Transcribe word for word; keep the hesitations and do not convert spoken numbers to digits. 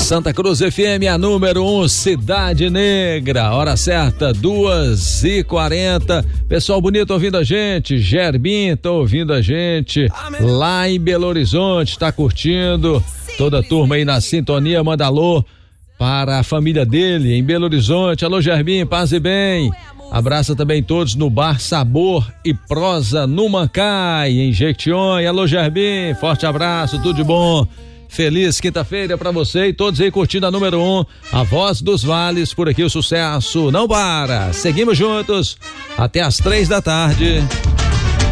Santa Cruz F M, a número um, Cidade Negra. Hora certa, duas e quarenta. Pessoal bonito ouvindo a gente. Gerbim tá ouvindo a gente lá em Belo Horizonte, tá curtindo. Toda a turma aí na sintonia, manda alô para a família dele em Belo Horizonte. Alô, Gerbim, paz e bem. Abraça também todos no Bar Sabor e Prosa no Mancai, em Jequitinhonha. Alô, Gerbim, forte abraço, tudo de bom. Feliz quinta-feira pra você e todos aí curtindo a número um, a Voz dos Vales. Por aqui o sucesso não para. Seguimos juntos até as três da tarde.